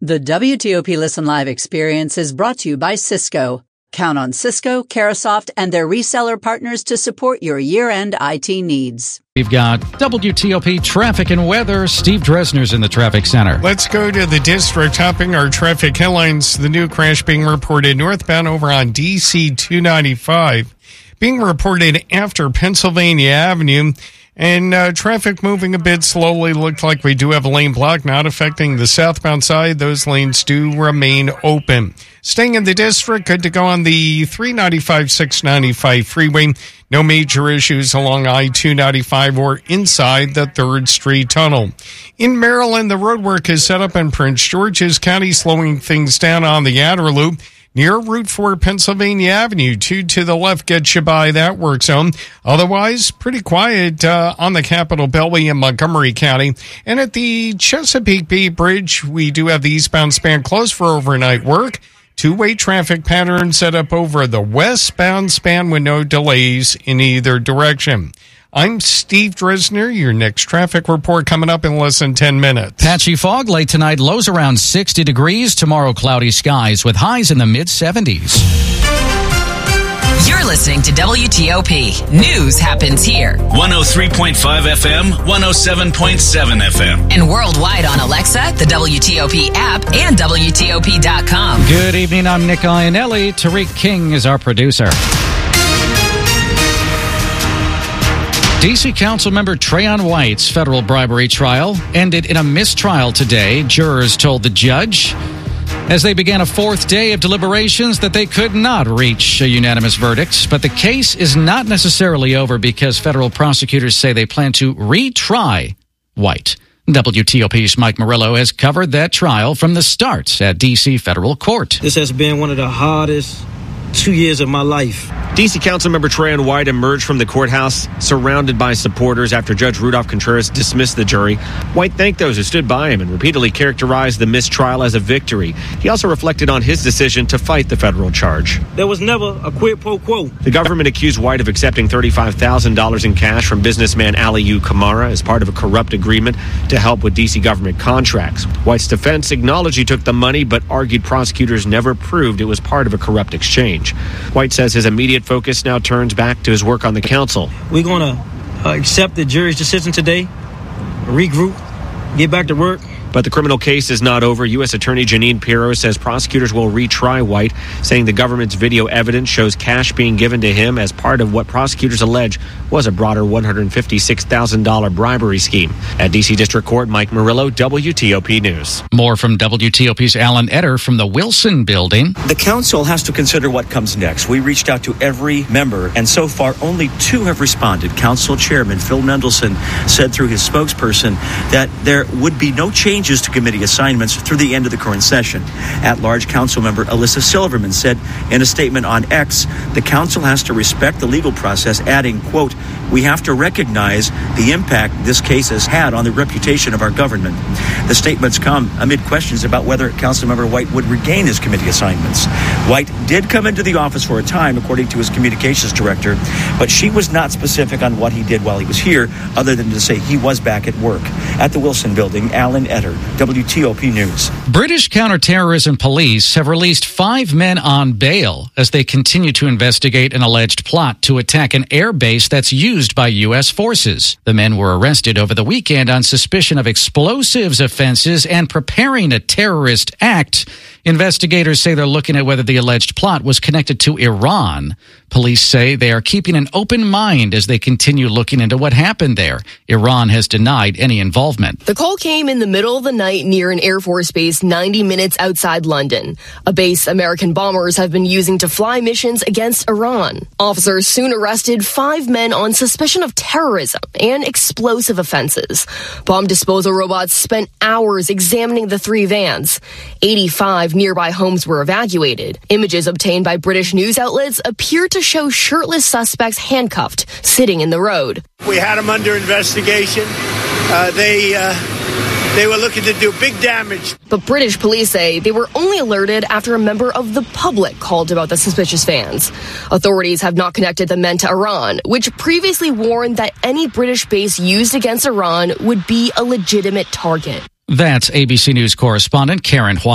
The WTOP Listen Live experience is brought to you by Cisco. Count on Cisco, Carasoft, and their reseller partners to support your year-end IT needs. We've got WTOP traffic and weather. Steve Dresner's in the traffic center. Let's go to the district, topping our traffic headlines. The new crash being reported northbound over on DC 295, being reported after Pennsylvania Avenue. And traffic moving a bit slowly. Looked like we do have a lane block, not affecting the southbound side. Those lanes do remain open. Staying in the district, good to go on the 395-695 freeway. No major issues along I-295 or inside the 3rd Street Tunnel. In Maryland, the roadwork is set up in Prince George's County, slowing things down on the outer loop. Near Route 4 Pennsylvania Avenue, 2 to the left gets you by that work zone. Otherwise, pretty quiet on the Capitol Beltway in Montgomery County. And at the Chesapeake Bay Bridge, we do have the eastbound span closed for overnight work. Two-way traffic pattern set up over the westbound span with no delays in either direction. I'm Steve Dresner. Your next traffic report coming up in less than 10 minutes. Patchy fog late tonight, lows around 60 degrees. Tomorrow, cloudy skies with highs in the mid-70s. You're listening to WTOP. News happens here. 103.5 FM, 107.7 FM. And worldwide on Alexa, the WTOP app, and WTOP.com. Good evening. I'm Nick Iannelli. Tariq King is our producer. D.C. Councilmember Trayon White's federal bribery trial ended in a mistrial today. Jurors told the judge, as they began a fourth day of deliberations, that they could not reach a unanimous verdict. But the case is not necessarily over because federal prosecutors say they plan to retry White. WTOP's Mike Murillo has covered that trial from the start at D.C. federal court. This has been one of the hardest 2 years of my life. D.C. Councilmember Trayon White emerged from the courthouse surrounded by supporters after Judge Rudolph Contreras dismissed the jury. White thanked those who stood by him and repeatedly characterized the mistrial as a victory. He also reflected on his decision to fight the federal charge. There was never a quid pro quo. The government accused White of accepting $35,000 in cash from businessman Aliyu Kamara as part of a corrupt agreement to help with D.C. government contracts. White's defense acknowledged he took the money, but argued prosecutors never proved it was part of a corrupt exchange. White says his immediate focus now turns back to his work on the council. We're going to accept the jury's decision today, regroup, get back to work. But the criminal case is not over. U.S. Attorney Jeanine Pirro says prosecutors will retry White, saying the government's video evidence shows cash being given to him as part of what prosecutors allege was a broader $156,000 bribery scheme. At D.C. District Court, Mike Murillo, WTOP News. More from WTOP's Alan Etter from the Wilson Building. The council has to consider what comes next. We reached out to every member, and so far only 2 have responded. Council Chairman Phil Mendelson said through his spokesperson that there would be no changes to committee assignments through the end of the current session. At-large council member Alyssa Silverman said in a statement on X, the council has to respect the legal process, adding, quote, "We have to recognize the impact this case has had on the reputation of our government." The statements come amid questions about whether Councilmember White would regain his committee assignments. White did come into the office for a time, according to his communications director, but she was not specific on what he did while he was here, other than to say he was back at work. At the Wilson Building, Alan Etter, WTOP News. British counterterrorism police have released 5 men on bail as they continue to investigate an alleged plot to attack an air base that's used by U.S. forces. The men were arrested over the weekend on suspicion of explosives offenses and preparing a terrorist act. Investigators say they're looking at whether the alleged plot was connected to Iran. Police say they are keeping an open mind as they continue looking into what happened there. Iran has denied any involvement. The call came in the middle of the night near an Air Force base 90 minutes outside London, a base American bombers have been using to fly missions against Iran. Officers soon arrested 5 men on suspicion of terrorism and explosive offenses. Bomb disposal robots spent hours examining the 3 vans. 85 nearby homes were evacuated. Images obtained by British news outlets appear to show shirtless suspects handcuffed, sitting in the road. We had them under investigation. They were looking to do big damage. But British police say they were only alerted after a member of the public called about the suspicious vans. Authorities have not connected the men to Iran, which previously warned that any British base used against Iran would be a legitimate target. That's ABC News correspondent Karen Hua.